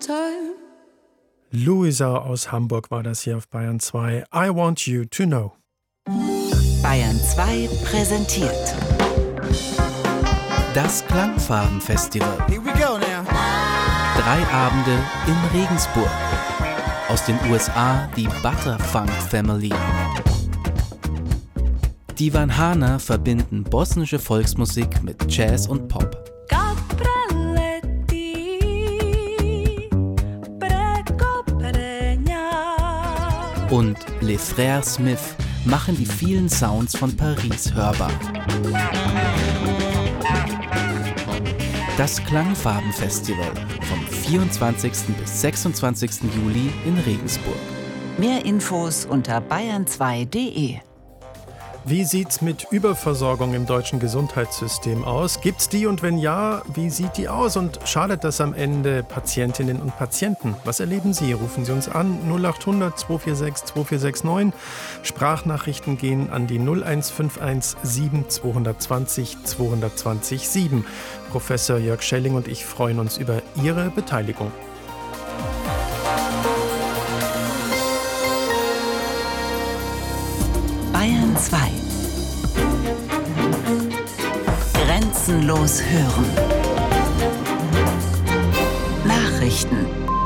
time. Luisa aus Hamburg war das hier auf Bayern 2. I want you to know. Bayern 2 präsentiert das Klangfarben-Festival. Here we go now. 3 Abende in Regensburg. Aus den USA die Butterfunk Family. Die Van Hana verbinden bosnische Volksmusik mit Jazz und Pop. Und Les Frères Smith machen die vielen Sounds von Paris hörbar. Das Klangfarben-Festival vom 24. bis 26. Juli in Regensburg. Mehr Infos unter bayern2.de. Wie sieht's mit Überversorgung im deutschen Gesundheitssystem aus? Gibt's die und wenn ja, wie sieht die aus? Und schadet das am Ende Patientinnen und Patienten? Was erleben Sie? Rufen Sie uns an 0800 246 2469. Sprachnachrichten gehen an die 0151 7220 220 7. Professor Jörg Schelling und ich freuen uns über Ihre Beteiligung. Bayern 2. Grenzenlos hören. Nachrichten.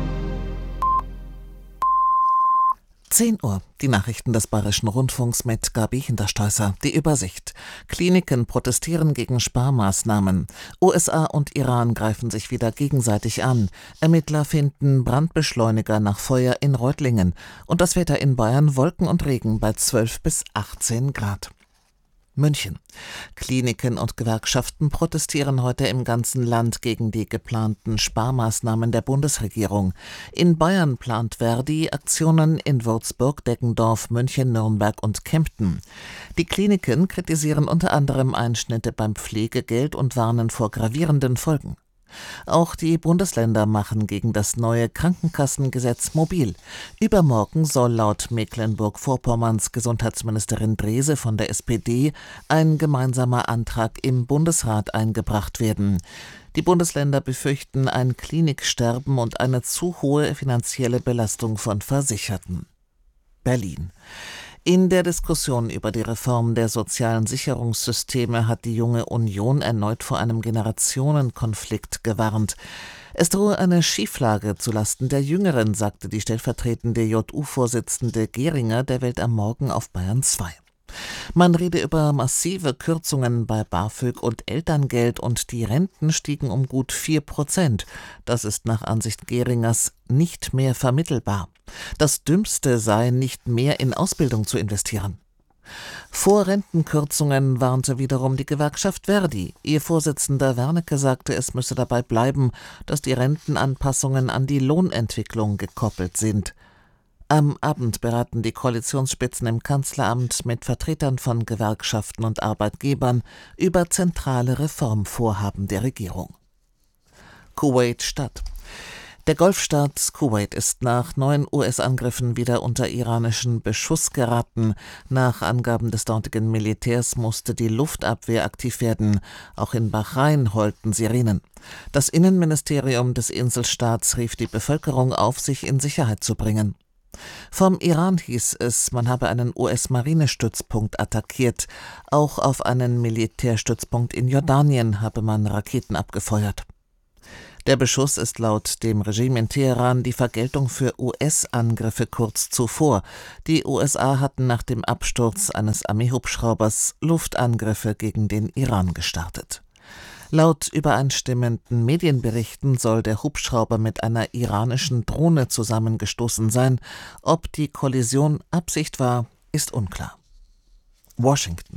10 Uhr. Die Nachrichten des Bayerischen Rundfunks mit Gabi Hinterstoisser. Die Übersicht. Kliniken protestieren gegen Sparmaßnahmen. USA und Iran greifen sich wieder gegenseitig an. Ermittler finden Brandbeschleuniger nach Feuer in Reutlingen. Und das Wetter in Bayern: Wolken und Regen bei 12 bis 18 Grad. München. Kliniken und Gewerkschaften protestieren heute im ganzen Land gegen die geplanten Sparmaßnahmen der Bundesregierung. In Bayern plant Verdi Aktionen in Würzburg, Deggendorf, München, Nürnberg und Kempten. Die Kliniken kritisieren unter anderem Einschnitte beim Pflegegeld und warnen vor gravierenden Folgen. Auch die Bundesländer machen gegen das neue Krankenkassengesetz mobil. Übermorgen soll laut Mecklenburg-Vorpommerns Gesundheitsministerin Drese von der SPD ein gemeinsamer Antrag im Bundesrat eingebracht werden. Die Bundesländer befürchten ein Kliniksterben und eine zu hohe finanzielle Belastung von Versicherten. Berlin. In der Diskussion über die Reform der sozialen Sicherungssysteme hat die Junge Union erneut vor einem Generationenkonflikt gewarnt. Es drohe eine Schieflage zulasten der Jüngeren, sagte die stellvertretende JU-Vorsitzende Geringer der Welt am Morgen auf Bayern 2. Man rede über massive Kürzungen bei BAföG und Elterngeld und die Renten stiegen um gut 4%. Das ist nach Ansicht Geringers nicht mehr vermittelbar. Das Dümmste sei, nicht mehr in Ausbildung zu investieren. Vor Rentenkürzungen warnte wiederum die Gewerkschaft Verdi. Ihr Vorsitzender Wernicke sagte, es müsse dabei bleiben, dass die Rentenanpassungen an die Lohnentwicklung gekoppelt sind. Am Abend beraten die Koalitionsspitzen im Kanzleramt mit Vertretern von Gewerkschaften und Arbeitgebern über zentrale Reformvorhaben der Regierung. Kuwait-Stadt. Der Golfstaat Kuwait ist nach 9 US-Angriffen wieder unter iranischen Beschuss geraten. Nach Angaben des dortigen Militärs musste die Luftabwehr aktiv werden. Auch in Bahrain heulten Sirenen. Das Innenministerium des Inselstaats rief die Bevölkerung auf, sich in Sicherheit zu bringen. Vom Iran hieß es, man habe einen US-Marinestützpunkt attackiert. Auch auf einen Militärstützpunkt in Jordanien habe man Raketen abgefeuert. Der Beschuss ist laut dem Regime in Teheran die Vergeltung für US-Angriffe kurz zuvor. Die USA hatten nach dem Absturz eines Armeehubschraubers Luftangriffe gegen den Iran gestartet. Laut übereinstimmenden Medienberichten soll der Hubschrauber mit einer iranischen Drohne zusammengestoßen sein. Ob die Kollision Absicht war, ist unklar. Washington.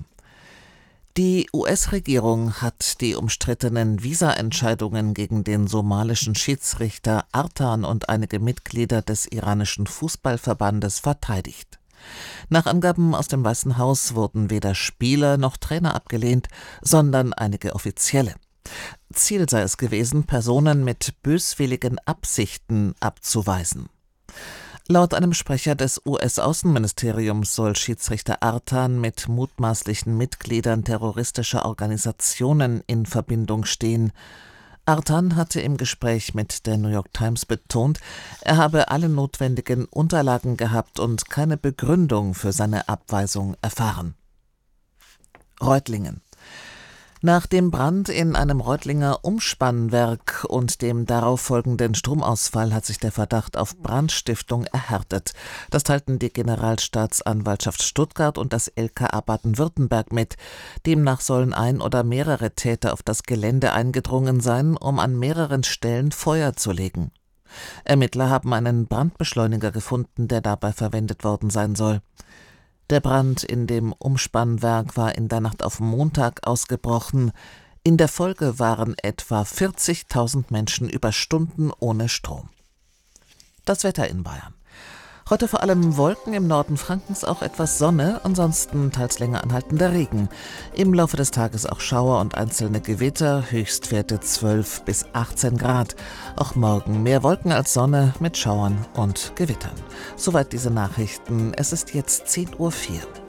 Die US-Regierung hat die umstrittenen Visa-Entscheidungen gegen den somalischen Schiedsrichter Artan und einige Mitglieder des iranischen Fußballverbandes verteidigt. Nach Angaben aus dem Weißen Haus wurden weder Spieler noch Trainer abgelehnt, sondern einige Offizielle. Ziel sei es gewesen, Personen mit böswilligen Absichten abzuweisen. Laut einem Sprecher des US-Außenministeriums soll Schiedsrichter Artan mit mutmaßlichen Mitgliedern terroristischer Organisationen in Verbindung stehen. Artan hatte im Gespräch mit der New York Times betont, er habe alle notwendigen Unterlagen gehabt und keine Begründung für seine Abweisung erfahren. Reutlingen. Nach dem Brand in einem Reutlinger Umspannwerk und dem darauf folgenden Stromausfall hat sich der Verdacht auf Brandstiftung erhärtet. Das teilten die Generalstaatsanwaltschaft Stuttgart und das LKA Baden-Württemberg mit. Demnach sollen ein oder mehrere Täter auf das Gelände eingedrungen sein, um an mehreren Stellen Feuer zu legen. Ermittler haben einen Brandbeschleuniger gefunden, der dabei verwendet worden sein soll. Der Brand in dem Umspannwerk war in der Nacht auf Montag ausgebrochen. In der Folge waren etwa 40.000 Menschen über Stunden ohne Strom. Das Wetter in Bayern. Heute vor allem Wolken, im Norden Frankens auch etwas Sonne, ansonsten teils länger anhaltender Regen. Im Laufe des Tages auch Schauer und einzelne Gewitter, Höchstwerte 12 bis 18 Grad. Auch morgen mehr Wolken als Sonne mit Schauern und Gewittern. Soweit diese Nachrichten. Es ist jetzt 10:04 Uhr.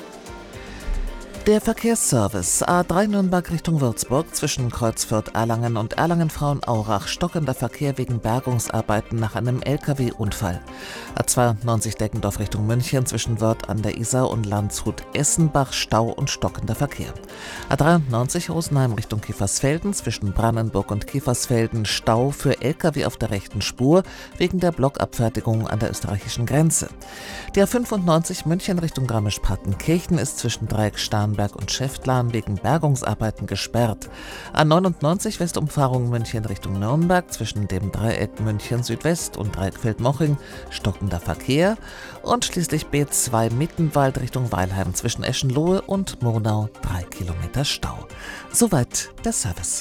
Der Verkehrsservice A3 Nürnberg Richtung Würzburg zwischen Kreuzfürth-Erlangen und Erlangen-Frauenaurach stockender Verkehr wegen Bergungsarbeiten nach einem LKW-Unfall. A92 Deggendorf Richtung München zwischen Wörth an der Isar und Landshut-Essenbach Stau und stockender Verkehr. A93 Rosenheim Richtung Kiefersfelden zwischen Brannenburg und Kiefersfelden Stau für LKW auf der rechten Spur wegen der Blockabfertigung an der österreichischen Grenze. Die A95 München Richtung Garmisch-Partenkirchen ist zwischen Dreieck Starnberg und Schäftlarn wegen Bergungsarbeiten gesperrt. A99 Westumfahrung München Richtung Nürnberg zwischen dem Dreieck München Südwest und Dreieck Feldmoching stockender Verkehr und schließlich B2 Mittenwald Richtung Weilheim zwischen Eschenlohe und Murnau 3 Kilometer Stau. Soweit der Service.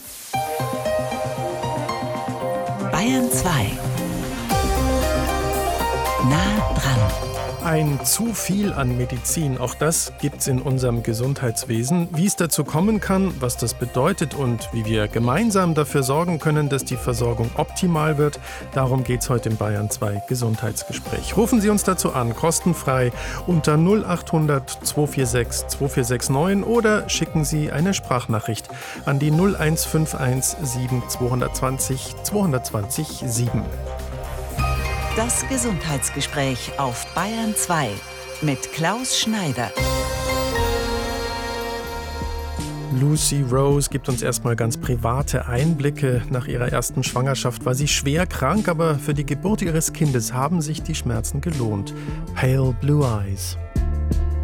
Bayern 2. Nah dran. Ein zu viel an Medizin, auch das gibt's in unserem Gesundheitswesen. Wie es dazu kommen kann, was das bedeutet und wie wir gemeinsam dafür sorgen können, dass die Versorgung optimal wird, darum geht's heute im Bayern 2 Gesundheitsgespräch. Rufen Sie uns dazu an, kostenfrei unter 0800 246 2469 oder schicken Sie eine Sprachnachricht an die 0151 7220 220 7. Das Gesundheitsgespräch auf Bayern 2 mit Klaus Schneider. Lucy Rose gibt uns erstmal ganz private Einblicke. Nach ihrer ersten Schwangerschaft war sie schwer krank, aber für die Geburt ihres Kindes haben sich die Schmerzen gelohnt. Pale Blue Eyes.